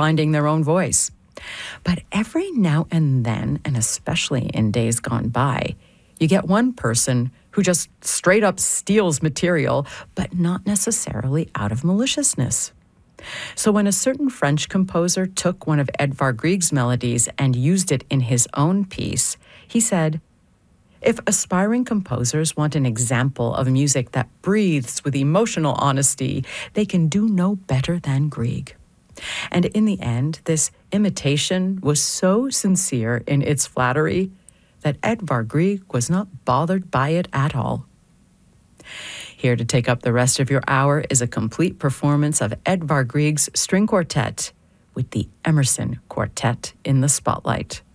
finding their own voice. But every now and then, and especially in days gone by, you get one person who just straight up steals material, but not necessarily out of maliciousness. So when a certain French composer took one of Edvard Grieg's melodies and used it in his own piece, he said, "If aspiring composers want an example of music that breathes with emotional honesty, they can do no better than Grieg." And in the end, this imitation was so sincere in its flattery that Edvard Grieg was not bothered by it at all. Here to take up the rest of your hour is a complete performance of Edvard Grieg's string quartet with the Emerson Quartet in the spotlight.